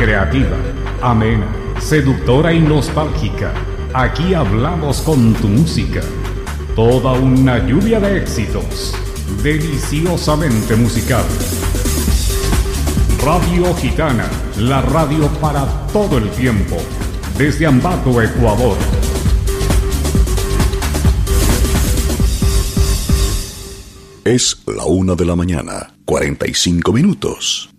creativa, amena, seductora y nostálgica. Aquí hablamos con tu música. Toda una lluvia de éxitos, deliciosamente musical. Radio Gitana, la radio para todo el tiempo, desde Ambato, Ecuador. Es la 1 de la mañana, 45 minutos.